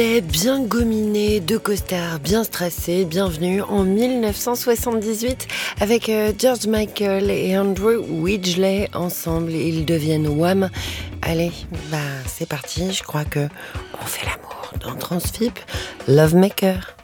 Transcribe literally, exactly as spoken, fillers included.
Et bien gominé, deux costards bien stressés, bienvenue en dix-neuf cent soixante-dix-huit avec euh, George Michael et Andrew Widgley ensemble, ils deviennent Wham. Allez, bah c'est parti, je crois que on fait l'amour dans Transfip Lovemaker.